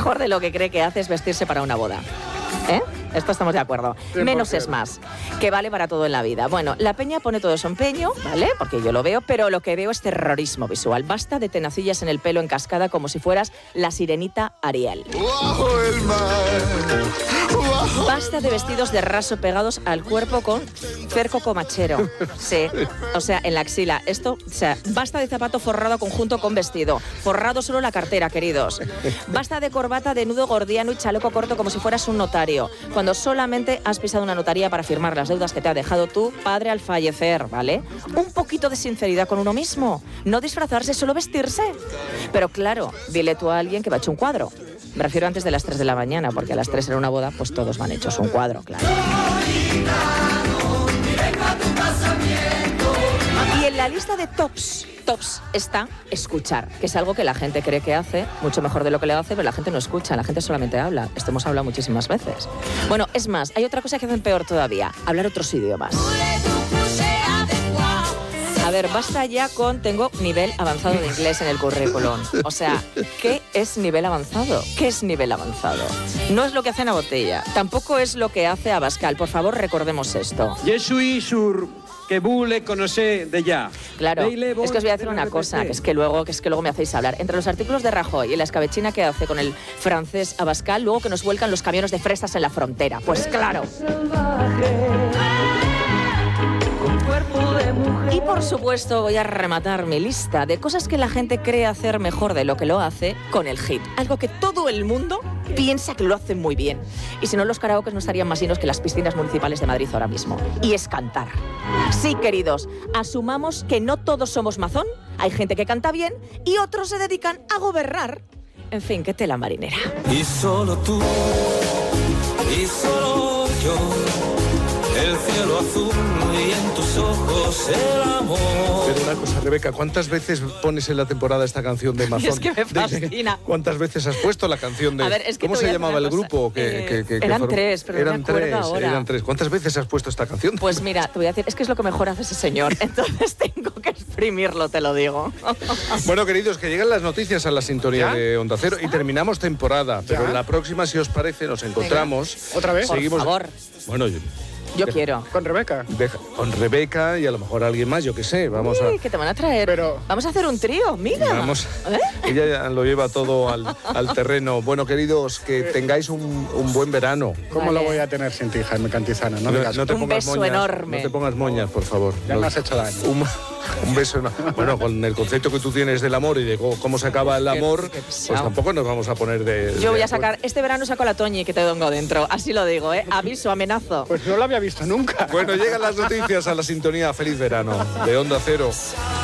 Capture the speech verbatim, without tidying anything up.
mejor de lo que cree que hace es vestirse para una boda. ¿Eh? Esto estamos de acuerdo. Menos es más, que vale para todo en la vida. Bueno, la peña pone todo su empeño, ¿vale? Porque yo lo veo, pero lo que veo es terrorismo visual. Basta de tenacillas en el pelo en cascada como si fueras la sirenita Ariel. Bajo el mar, bajo... Basta de vestidos de raso pegados al cuerpo con cerco comachero. Sí, o sea, en la axila. Esto, o sea, basta de zapato forrado conjunto con vestido. Forrado solo la cartera, queridos. Basta de corbata de nudo gordiano y chaleco corto como si fueras un notario, cuando solamente has pisado una notaría para firmar las deudas que te ha dejado tu padre al fallecer, ¿vale? Un poquito de sinceridad con uno mismo. No disfrazarse, solo vestirse. Pero claro, dile tú a alguien que va hecho un cuadro. Me refiero antes de las tres de la mañana, porque a las tres era una boda, pues todos van hechos un cuadro, claro. Y en la lista de tops, tops está escuchar, que es algo que la gente cree que hace, mucho mejor de lo que le hace, pero la gente no escucha, la gente solamente habla. Esto hemos hablado muchísimas veces. Bueno, es más, hay otra cosa que hacen peor todavía, hablar otros idiomas. A ver, basta ya con tengo nivel avanzado de inglés en el currículum. O sea, ¿qué es nivel avanzado? ¿Qué es nivel avanzado? No es lo que hace Ana Botella, tampoco es lo que hace Abascal. Por favor, recordemos esto. Je suis sur que vous le conocez de ya. Claro, es que os voy a decir una cosa, que es que luego, que es que luego me hacéis hablar. Entre los artículos de Rajoy y la escabechina que hace con el francés Abascal, luego que nos vuelcan los camiones de fresas en la frontera. Pues claro. Y por supuesto voy a rematar mi lista de cosas que la gente cree hacer mejor de lo que lo hace con el hit. Algo que todo el mundo piensa que lo hace muy bien. Y si no, los karaokes no estarían más llenos que las piscinas municipales de Madrid ahora mismo. Y es cantar. Sí, queridos, asumamos que no todos somos mazón. Hay gente que canta bien y otros se dedican a gobernar. En fin, qué tela marinera. Y solo tú, y solo yo, el cielo azul y en tus ojos el amor. Pero una cosa, Rebeca, ¿cuántas veces pones en la temporada esta canción de Mazón? Es que me fascina. ¿Cuántas veces has puesto la canción de... A ver, es que ¿Cómo se llamaba el grupo? Que, eh, que, que, eran que tres, pero eran no me acuerdo tres, ahora. Eran tres. ¿Cuántas veces has puesto esta canción? Pues mira, te voy a decir, es que es lo que mejor hace ese señor, entonces tengo que exprimirlo, te lo digo. Bueno, queridos, que llegan las noticias a la sintonía ¿Ya? de Onda Cero y terminamos temporada, pero ¿Ya? la próxima, si os parece, nos encontramos. ¿Otra vez? Seguimos... Por favor. Bueno, yo... Yo Deja- quiero. Con Rebeca. Deja- con Rebeca y a lo mejor alguien más, yo qué sé. Vamos Uy, a... que te van a traer. Pero- Vamos a hacer un trío, mira. Vamos, ¿Eh? ella ya lo lleva todo al, al terreno. Bueno, queridos, que tengáis un, un buen verano. ¿Cómo Vale. lo voy a tener sin ti, Jaime Cantizana? No, No, digas. no te Un pongas beso moñas, enorme. No te pongas moñas, por favor. Ya No- me has hecho daño. Un, un beso enorme. Bueno, con el concepto que tú tienes del amor y de cómo, cómo se acaba el amor, qué pues pesado. tampoco nos vamos a poner de... Yo voy de a sacar, este verano saco la Toñi que te tengo dentro, así lo digo, ¿eh? Aviso, amenazo. Pues no lo había visto nunca. Bueno, llegan las noticias a la sintonía. Feliz verano de Onda Cero.